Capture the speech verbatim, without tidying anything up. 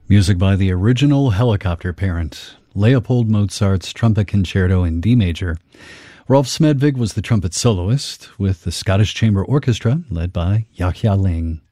Music by the original Helicopter Parent, Leopold Mozart's Trumpet Concerto in D major. Rolf Smedvig was the trumpet soloist, with the Scottish Chamber Orchestra led by Yachia Ling.